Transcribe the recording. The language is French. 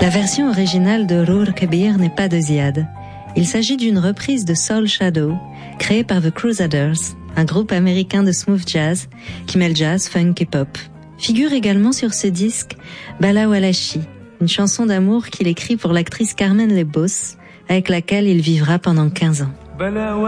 La version originale de Roer Kabir n'est pas de Ziad. Il s'agit d'une reprise de Soul Shadow, créée par The Crusaders, un groupe américain de smooth jazz qui mêle jazz, funk et pop. Figure également sur ce disque Bala Walachi, une chanson d'amour qu'il écrit pour l'actrice Carmen Lebos, avec laquelle il vivra pendant 15 ans.